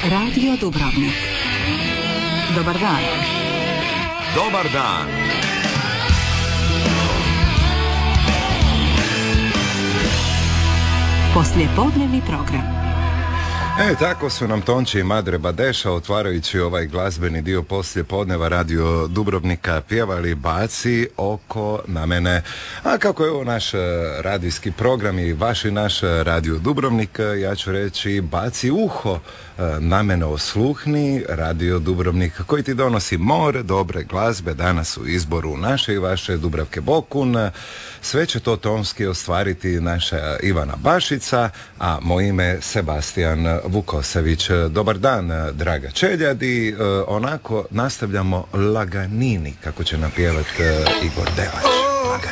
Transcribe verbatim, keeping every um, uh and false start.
Radio Dubrovnik. Dobar dan. Dobar dan. Poslijepodnevni program. E, tako su nam Tonči i Madre Badeša, otvarajući ovaj glazbeni dio poslije podneva Radio Dubrovnika, pjevali Baci oko na mene. A kako je ovo naš radijski program i vaš i naš Radio Dubrovnik, ja ću reći baci uho na mene, osluhni Radio Dubrovnik, koji ti donosi more dobre glazbe danas u izboru naše i vaše Dubravke Bokun. Sve će to tonski ostvariti naša Ivana Bašica, a moje ime Sebastian Vukosević. Dobar dan, draga čeljadi. Onako nastavljamo laganini, kako će napjevati Igor Delač.